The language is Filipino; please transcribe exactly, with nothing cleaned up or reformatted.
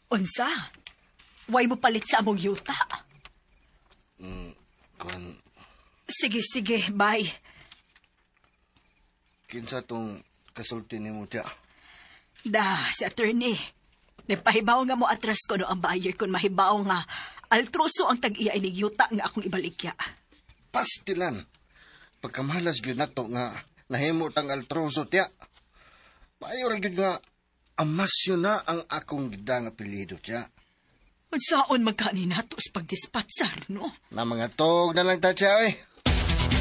Unsa? Way mo palit sa among yuta. Mm, kung Sige, sige, bye. kinsa tong kasulti ni mo, tiya. Da, si attorney. Napahibaw nga mo atras ko no ang buyer kung mahibaw nga altroso ang tag-iya inig yuta nga akong ibalikya. Pastilan. Pagkamalas gyud nato nga nahimo tang altroso, tiya. Payo ra gyud nga amasyo na ang akong gidang apelyido, tiya. Unsaon magkani nato sa pagdispatsan, no? Na mga tog na lang ta, tiya, eh.